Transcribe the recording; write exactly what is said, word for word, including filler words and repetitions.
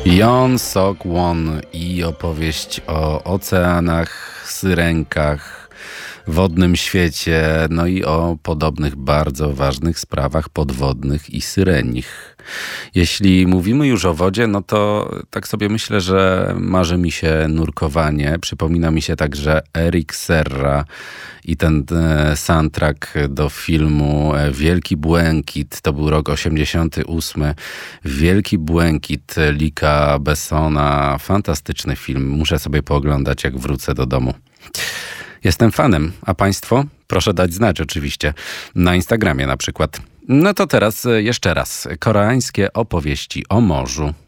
Yeon Seok-won i opowieść o oceanach, syrenkach, wodnym świecie, no i o podobnych bardzo ważnych sprawach podwodnych i syrenich. Jeśli mówimy już o wodzie, no to tak sobie myślę, że marzy mi się nurkowanie. Przypomina mi się także Eric Serra i ten soundtrack do filmu Wielki Błękit. To był rok osiemdziesiąty ósmy. Wielki Błękit Luca Bessona. Fantastyczny film. Muszę sobie pooglądać, jak wrócę do domu. Jestem fanem, a państwo? Proszę dać znać oczywiście. Na Instagramie na przykład. No to teraz jeszcze raz. Koreańskie opowieści o morzu.